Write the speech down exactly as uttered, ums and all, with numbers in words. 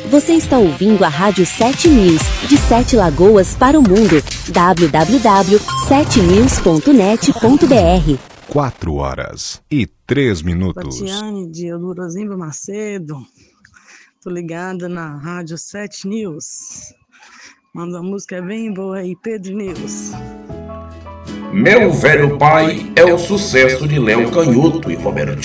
Você está ouvindo a Rádio sete News, de Sete Lagoas para o mundo. w w w ponto sete news ponto net ponto b r. Quatro horas e três minutos. Tatiane de Eudorozimba Macedo. Tô ligada na Rádio sete News. Manda uma música bem boa aí, Pedro News. Meu Velho Pai é o sucesso de Léo Canhoto e Roberto